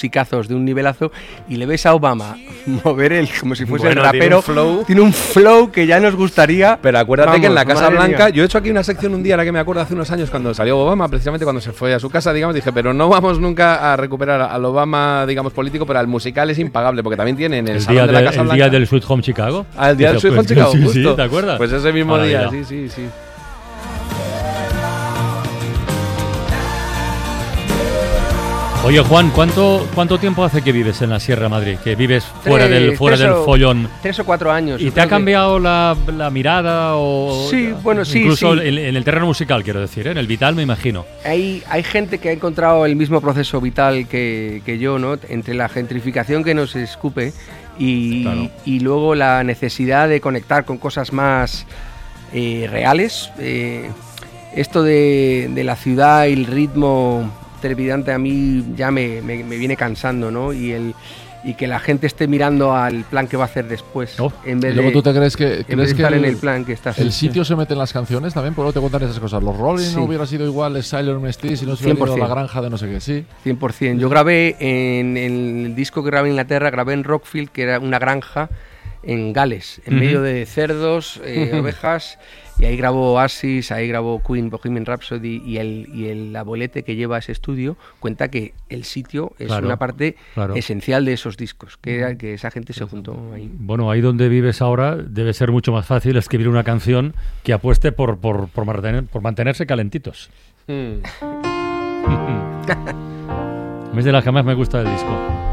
musicazos de un nivelazo, y le ves a Obama mover como si fuese el rapero, tiene un flow que ya nos gustaría. Pero acuérdate que en la Casa Blanca, yo he hecho aquí una sección un día, ahora que me acuerdo, hace unos años cuando salió Obama, precisamente cuando se fue a su casa, digamos, dije, pero no vamos nunca a recuperar al Obama, digamos, político, pero al musical es impagable, porque también tienen el salón de la Casa Blanca. El día del Sweet Home Chicago. El día del Sweet Home Chicago, justo. Sí, ¿te acuerdas? Pues ese mismo día, sí. Oye, Juan, ¿cuánto tiempo hace que vives en la Sierra Madrid? Que vives fuera del follón. 3 o 4 años. ¿Y te ha cambiado la mirada? Sí, bueno, sí. Incluso sí. En el terreno musical, quiero decir, ¿eh? En el vital, me imagino. Hay gente que ha encontrado el mismo proceso vital que yo, ¿no? Entre la gentrificación que nos escupe y luego la necesidad de conectar con cosas más reales. Esto de la ciudad y el ritmo trepidante a mí ya me viene cansando, ¿no? Y que la gente esté mirando al plan que va a hacer después, en vez de, ¿tú te crees que estar en el plan que está haciendo? ¿El sitio se mete en las canciones también? ¿Por qué te cuentan esas cosas? ¿Los Rolling no hubiera sido igual Silent Mestis si no se hubiera ido a la granja de no sé qué? Sí. 100%. Yo grabé en el disco que grabé en Inglaterra, grabé en Rockfield, que era una granja en Gales, en medio de cerdos, ovejas, y ahí grabó Oasis, ahí grabó Queen, Bohemian Rhapsody, y el abuelete que lleva ese estudio cuenta que el sitio es una parte esencial de esos discos, que esa gente se juntó ahí. Bueno, ahí donde vives ahora debe ser mucho más fácil escribir una canción que apueste por mantenerse calentitos. Es de las que más me gusta del disco.